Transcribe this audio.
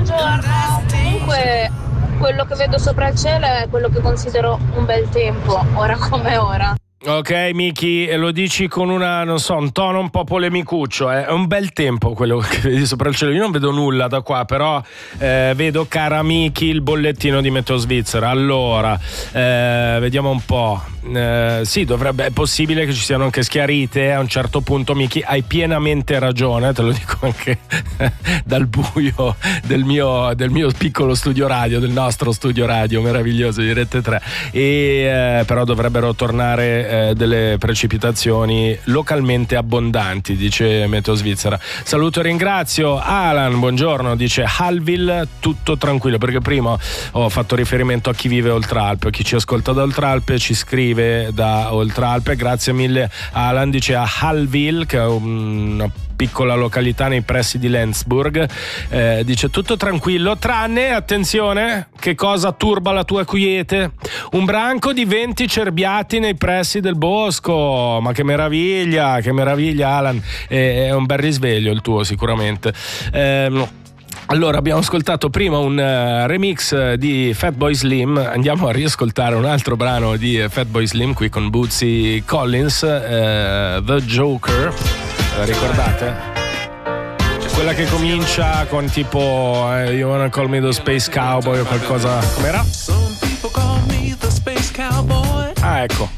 Buongiorno. Comunque quello che vedo sopra il cielo è quello che considero un bel tempo, ora come ora. Ok, Miki, lo dici con un tono un po' polemicuccio. È un bel tempo quello che vedi sopra il cielo. Io non vedo nulla da qua, però vedo, cara Miki, il bollettino di Meteo Svizzera. Allora, vediamo un po'. Sì, è possibile che ci siano anche schiarite a un certo punto. Miki, hai pienamente ragione, te lo dico anche dal buio del mio piccolo studio radio, del nostro studio radio meraviglioso di Rete 3. Però dovrebbero tornare delle precipitazioni localmente abbondanti, dice Meteo Svizzera. Saluto e ringrazio Alan, buongiorno, dice Halville tutto tranquillo, perché prima ho fatto riferimento a chi vive Oltralpe, chi ci ascolta da Oltralpe ci scrive da Oltralpe. Grazie mille Alan. Dice a Halville, che è una piccola località nei pressi di Lenzburg, dice tutto tranquillo tranne, attenzione, che cosa turba la tua quiete? Un branco di venti cerbiati nei pressi del bosco. Ma che meraviglia Alan, è un bel risveglio il tuo sicuramente. Allora, abbiamo ascoltato prima un remix di Fatboy Slim, andiamo a riascoltare un altro brano di Fatboy Slim qui con Bootsy Collins, The Joker. La ricordate? C'è quella che comincia con tipo You Wanna Call Me The Space Cowboy o qualcosa. Com'era? Ah, ecco.